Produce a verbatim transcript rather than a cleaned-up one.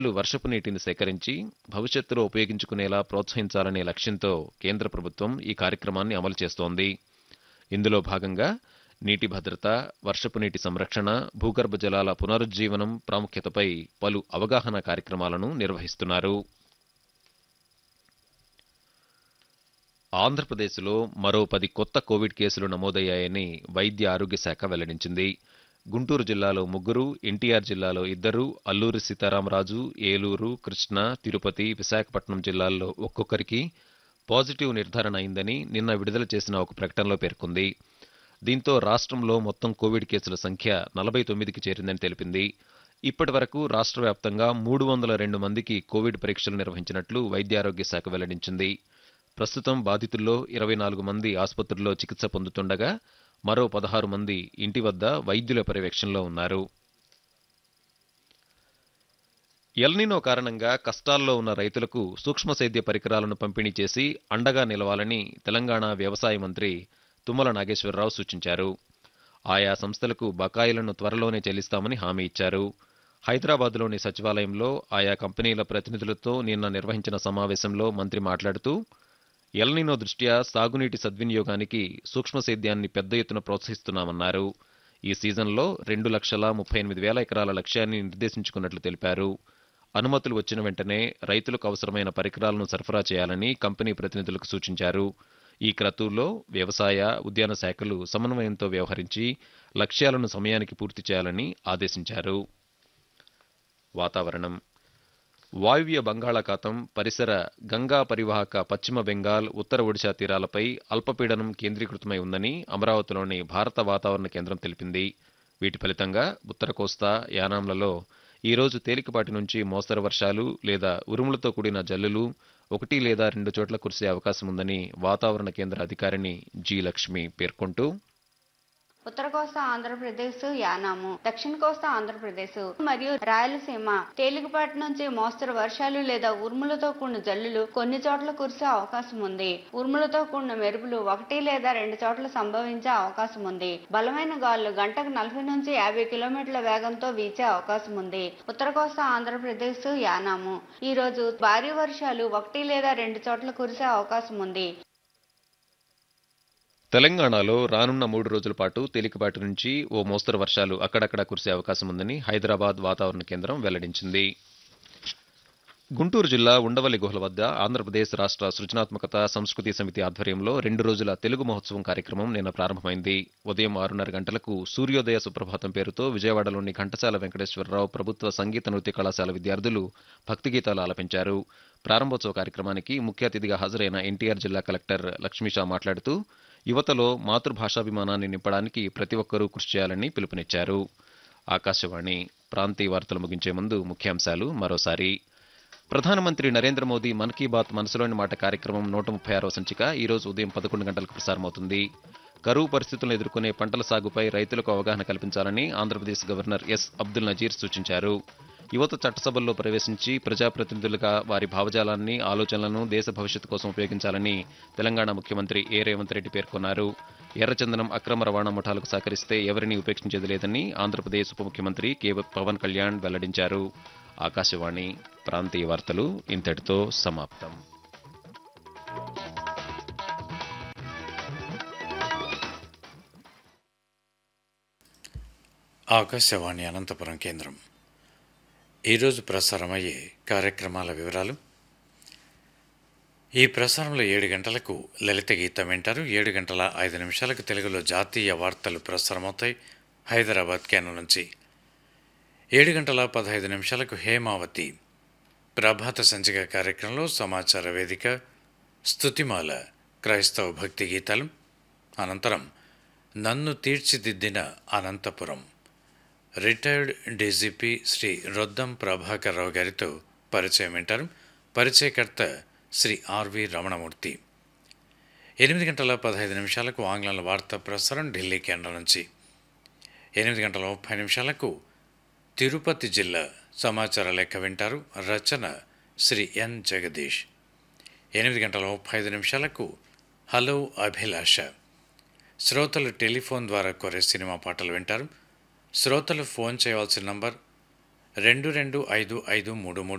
వర్షపు నీటిని సేకరించి భవిష్యత్తులో ఉపయోగించుకునేలా ప్రోత్సహించాలనే లక్ష్యంతో కేంద్ర ప్రభుత్వం ఈ కార్యక్రమాన్ని అమలు చేస్తోంది. ఇందులో భాగంగా నీటి భద్రత, వర్షపు నీటి సంరక్షణ, భూగర్భ జలాల పునరుజ్జీవనం ప్రాముఖ్యతపై పలు అవగాహన కార్యక్రమాలను నిర్వహిస్తున్నారు. ఆంధ్రప్రదేశ్లో మరో పది కొత్త కోవిడ్ కేసులు నమోదయ్యాయని వైద్య ఆరోగ్య శాఖ వెల్లడించింది. గుంటూరు జిల్లాలో ముగ్గురు, ఎన్టీఆర్ జిల్లాలో ఇద్దరు, అల్లూరి సీతారామరాజు, ఏలూరు, కృష్ణా, తిరుపతి, విశాఖపట్నం జిల్లాల్లో ఒక్కొక్కరికి పాజిటివ్ నిర్ధారణ అయిందని నిన్న విడుదల చేసిన ఒక ప్రకటనలో పేర్కొంది. దీంతో రాష్ట్రంలో మొత్తం కోవిడ్ కేసుల సంఖ్య నలభై తొమ్మిదికి చేరిందని తెలిపింది. ఇప్పటి వరకు రాష్ట్ర వ్యాప్తంగా మూడు వందల రెండు మందికి కోవిడ్ పరీక్షలు నిర్వహించినట్లు వైద్యారోగ్య శాఖ వెల్లడించింది. ప్రస్తుతం బాధితుల్లో ఇరవై నాలుగు మంది ఆసుపత్రుల్లో చికిత్స పొందుతుండగా మరో పదహారు మంది ఇంటి వద్ద వైద్యుల పర్యవేక్షణలో ఉన్నారు. ఎల్నినో కారణంగా కష్టాల్లో ఉన్న రైతులకు సూక్ష్మ సేద్య పరికరాలను పంపిణీ చేసి అండగా నిలవాలని తెలంగాణ వ్యవసాయ మంత్రి తుమ్మల నాగేశ్వరరావు సూచించారు. ఆయా సంస్థలకు బకాయిలను త్వరలోనే చెల్లిస్తామని హామీ ఇచ్చారు. హైదరాబాద్లోని సచివాలయంలో ఆయా కంపెనీల ప్రతినిధులతో నిన్న నిర్వహించిన సమావేశంలో మంత్రి మాట్లాడుతూ ఎల్నినో దృష్ట్యా సాగునీటి సద్వినియోగానికి సూక్ష్మ సేద్యాన్ని పెద్ద ఎత్తున ప్రోత్సహిస్తున్నామన్నారు. ఈ సీజన్లో రెండు లక్షల ముప్పై ఎనిమిది వేల ఎకరాల లక్ష్యాన్ని నిర్దేశించుకున్నట్లు తెలిపారు. అనుమతులు వచ్చిన వెంటనే రైతులకు అవసరమైన పరికరాలను సరఫరా చేయాలని కంపెనీ ప్రతినిధులకు సూచించారు. ఈ క్రతువులో వ్యవసాయ, ఉద్యాన శాఖలు సమన్వయంతో వ్యవహరించి లక్ష్యాలను సమయానికి పూర్తి చేయాలని ఆదేశించారు. వాతావరణం. వాయువ్య బంగాళాఖాతం, పరిసర గంగా పరివాహక పశ్చిమ బెంగాల్, ఉత్తర ఒడిశా తీరాలపై అల్పపీడనం కేంద్రీకృతమై ఉందని అమరావతిలోని భారత వాతావరణ కేంద్రం తెలిపింది. వీటి ఫలితంగా ఉత్తర కోస్తా, యానాంలలో ఈరోజు తేలికపాటి నుంచి మోస్తరు వర్షాలు లేదా ఉరుములతో కూడిన జల్లులు ఒకటి లేదా రెండు చోట్ల కురిసే అవకాశం ఉందని వాతావరణ కేంద్ర అధికారిని జి లక్ష్మి పేర్కొంటూ, ఉత్తర కోస్తా ఆంధ్రప్రదేశ్, యానాము, దక్షిణ కోస్తా ఆంధ్రప్రదేశ్ మరియు రాయలసీమ తేలికపాటి నుంచి మోస్తరు వర్షాలు లేదా ఉరుములతో కూడిన జల్లులు కొన్ని చోట్ల కురిసే అవకాశం ఉంది. ఉరుములతో కూడిన మెరుపులు ఒకటి లేదా రెండు చోట్ల సంభవించే అవకాశం ఉంది. బలమైన గాలులు గంటకు నలభై నుంచి యాభై కిలోమీటర్ల వేగంతో వీచే అవకాశం ఉంది. ఉత్తర కోస్తా ఆంధ్రప్రదేశ్, యానాము ఈ రోజు భారీ వర్షాలు ఒకటి లేదా రెండు చోట్ల కురిసే అవకాశం ఉంది. తెలంగాణలో రానున్న మూడు రోజుల పాటు తేలికపాటి నుంచి ఓ మోస్తరు వర్షాలు అక్కడక్కడా కురిసే అవకాశం ఉందని హైదరాబాద్ వాతావరణ కేంద్రం వెల్లడించింది. గుంటూరు జిల్లా ఉండవల్లి గుహల వద్ద ఆంధ్రప్రదేశ్ రాష్ట్ర సృజనాత్మకత సంస్కృతి సమితి ఆధ్వర్యంలో రెండు రోజుల తెలుగు మహోత్సవం కార్యక్రమం నిన్న ప్రారంభమైంది. ఉదయం ఆరున్నర గంటలకు సూర్యోదయ సుప్రభాతం పేరుతో విజయవాడలోని ఘంటసాల వెంకటేశ్వరరావు ప్రభుత్వ సంగీత నృత్య కళాశాల విద్యార్థులు భక్తి గీతాలు ఆలపించారు. ప్రారంభోత్సవ కార్యక్రమానికి ముఖ్య అతిథిగా హాజరైన ఎన్టీఆర్ జిల్లా కలెక్టర్ లక్ష్మీషా మాట్లాడుతూ యువతలో మాతృభాషాభిమానాన్ని నింపడానికి ప్రతి ఒక్కరూ కృషి చేయాలని పిలుపునిచ్చారు. ఆకాశవాణి ప్రాంతీయ వార్తలు ముగించే ముందు ముఖ్యాంశాలు మరోసారి. ప్రధానమంత్రి నరేంద్ర మోదీ మన్ కీ బాత్ మనసులోని మాట కార్యక్రమం నూట ముప్పై ఆరవ సంచిక ఈ రోజు ఉదయం పదకొండు గంటలకు ప్రసారమవుతుంది. కరువు పరిస్థితులను ఎదుర్కొనే పంటల సాగుపై రైతులకు అవగాహన కల్పించాలని ఆంధ్రప్రదేశ్ గవర్నర్ ఎస్ అబ్దుల్ నజీర్ సూచించారు. యువత చట్టసభల్లో ప్రవేశించి ప్రజాప్రతినిధులుగా వారి భావజాలాన్ని, ఆలోచనలను దేశ భవిష్యత్తు కోసం ఉపయోగించాలని తెలంగాణ ముఖ్యమంత్రి ఏ రేవంత్ రెడ్డి పేర్కొన్నారు. ఎర్రచందనం అక్రమ రవాణా ముఠాలకు సహకరిస్తే ఎవరినీ ఉపేక్షించేది లేదని ఆంధ్రప్రదేశ్ ఉప ముఖ్యమంత్రి కె పవన్ కళ్యాణ్ వెల్లడించారు. ఆకాశవాణి ప్రాంతీయ వార్తలు ఇంతటితో సమాప్తం. ఆకాశవాణి అనంతపురం కేంద్రం. ఈరోజు ప్రసారమయ్యే కార్యక్రమాల వివరాలు. ఈ ప్రసారంలో ఏడు గంటలకు లలిత గీతం వింటారు. ఏడు గంటల ఐదు నిమిషాలకు తెలుగులో జాతీయ వార్తలు ప్రసారమవుతాయి హైదరాబాద్ కేంద్రం నుంచి. ఏడు గంటల పదహైదు నిమిషాలకు హేమావతి ప్రభాత సంచిక కార్యక్రమంలో సమాచార వేదిక, స్తుతిమాల, క్రైస్తవ భక్తి గీతాలు. అనంతరం నన్ను తీర్చిదిద్దిన అనంతపురం రిటైర్డ్ డీజీపీ శ్రీ రొద్దం ప్రభాకర్ రావు గారితో పరిచయం వింటారు. పరిచయకర్త శ్రీ ఆర్వి రమణమూర్తి. ఎనిమిది గంటల పదహైదు నిమిషాలకు ఆంగ్లంలో వార్తా ప్రసారం ఢిల్లీ కేంద్రం నుంచి. ఎనిమిది గంటల ముప్పై నిమిషాలకు తిరుపతి జిల్లా సమాచార లెక్క వింటారు. రచన శ్రీ ఎన్ జగదీష్. ఎనిమిది గంటల ముప్పై ఐదు నిమిషాలకు హలో అభిలాష, శ్రోతలు టెలిఫోన్ ద్వారా కోరే సినిమా పాటలు వింటారు. శ్రోతలు ఫోన్ చేయవలసిన నంబర్ రెండు రెండు ఐదు ఐదు మూడు మూడు